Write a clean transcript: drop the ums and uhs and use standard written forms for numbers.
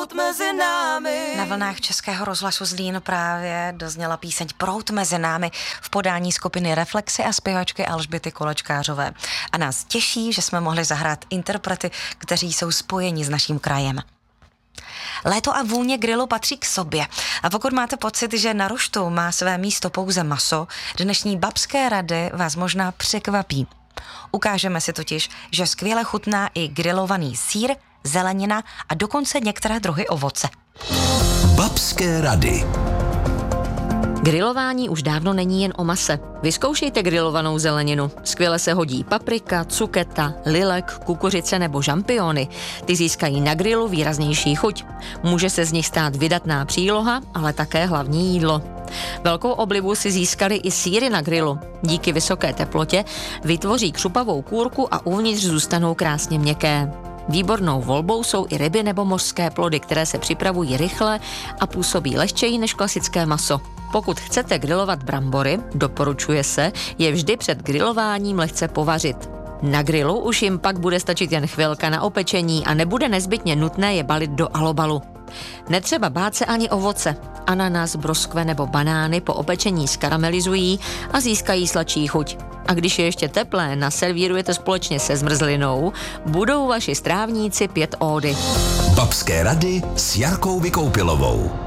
proud mezi námi. Na vlnách Českého rozhlasu Zlín právě dozněla píseň Proud mezi námi v podání skupiny Reflexy a zpěvačky Alžběty Kolečkářové. A nás těší, že jsme mohli zahrát interprety, kteří jsou spojeni s naším krajem. Léto a vůně grilu patří k sobě. A pokud máte pocit, že na roštu má své místo pouze maso, dnešní babské rady vás možná překvapí. Ukážeme si totiž, že skvěle chutná i grilovaný sýr, zelenina a dokonce některé druhy ovoce. Babské rady. Grilování už dávno není jen o mase. Vyzkoušejte grilovanou zeleninu. Skvěle se hodí paprika, cuketa, lilek, kukuřice nebo žampiony. Ty získají na grilu výraznější chuť. Může se z nich stát vydatná příloha, ale také hlavní jídlo. Velkou oblibu si získali i sýry na grilu. Díky vysoké teplotě vytvoří křupavou kůrku a uvnitř zůstanou krásně měkké. Výbornou volbou jsou i ryby nebo mořské plody, které se připravují rychle a působí lehčeji než klasické maso. Pokud chcete grilovat brambory, doporučuje se je vždy před grilováním lehce povařit. Na grilu už jim pak bude stačit jen chvilka na opečení a nebude nezbytně nutné je balit do alobalu. Netřeba bát se ani ovoce. Ananas, broskve nebo banány po opečení skaramelizují a získají sladší chuť. A když je ještě teplé naservírujete společně se zmrzlinou, budou vaši strávníci pět ódy. Babské rady s Jarkou Vykoupilovou.